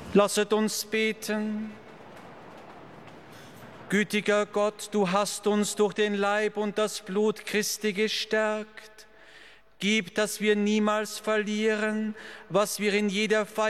Lasset uns beten. Gütiger Gott, du hast uns durch den Leib und das Blut Christi gestärkt. Gib, dass wir niemals verlieren, was wir in jeder Feier